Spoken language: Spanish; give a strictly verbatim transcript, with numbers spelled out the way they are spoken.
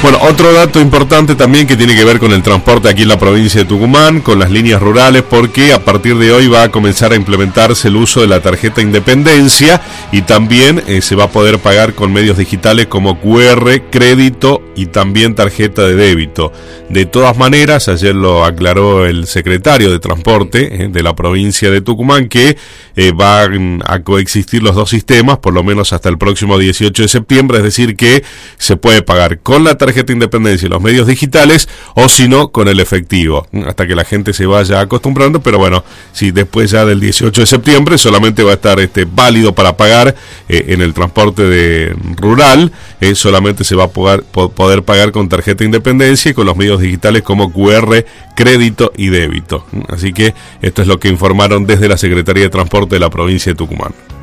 Bueno, otro dato importante también que tiene que ver con el transporte aquí en la provincia de Tucumán, con las líneas rurales, porque a partir de hoy va a comenzar a implementarse el uso de la tarjeta Independencia y también eh, se va a poder pagar con medios digitales como cu erre, crédito y también tarjeta de débito. De todas maneras, ayer lo aclaró el secretario de Transporte eh, de la provincia de Tucumán que eh, van a coexistir los dos sistemas, por lo menos hasta el próximo dieciocho de septiembre, es decir que se puede pagar con la tarjeta Independencia y los medios digitales o si no con el efectivo, hasta que la gente se vaya acostumbrando, pero bueno, si después ya del dieciocho de septiembre solamente va a estar este válido para pagar eh, en el transporte de rural, eh, solamente se va a poder, po- poder pagar con tarjeta Independencia y con los medios digitales como cu erre, crédito y débito. Así que esto es lo que informaron desde la Secretaría de Transporte de la provincia de Tucumán.